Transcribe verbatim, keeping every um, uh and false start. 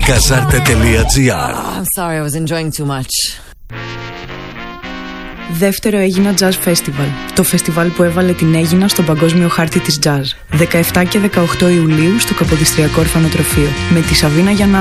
Καζάρτε τελεία τζι άρ. Oh, I'm sorry, I was enjoying too much. Δεύτερο Έγινα Jazz Festival. Το φεστιβάλ που έβαλε την Έγινα στον παγκόσμιο χάρτη της jazz. δεκαεπτά και δεκαοκτώ Ιουλίου στο Καποδιστριακό Ορφανοτροφείο. Με τη Σαβίνα Γιαννά